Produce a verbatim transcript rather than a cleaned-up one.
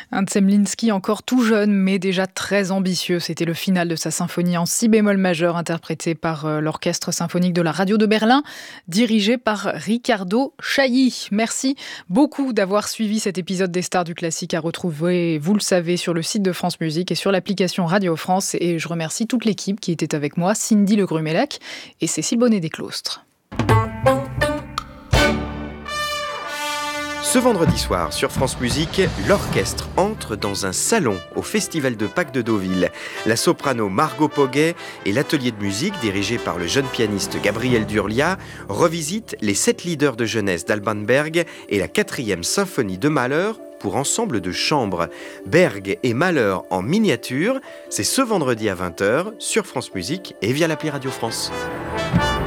Un Zemlinsky encore tout jeune, mais déjà très ambitieux. C'était le final de sa symphonie en si bémol majeur, interprétée par euh, l'Orchestre symphonique de la radio de Berlin, dirigé par Riccardo Chailly. Merci beaucoup d'avoir suivi cet épisode des Stars du Classique à retrouver, vous le savez, sur le site de France Musique et sur l'application Radio France. Et je remercie toute l'équipe qui était avec moi, Cindy Legrumelec et Cécile Bonnet-Desclostres. Ce vendredi soir, sur France Musique, l'orchestre entre dans un salon au Festival de Pâques de Deauville. La soprano Margot Poguet et l'atelier de musique, dirigé par le jeune pianiste Gabriel Durlia, revisitent les sept leaders de jeunesse d'Alban Berg et la quatrième symphonie de Mahler pour ensemble de chambre. Berg et Mahler en miniature, c'est ce vendredi à vingt heures sur France Musique et via l'appli Radio France.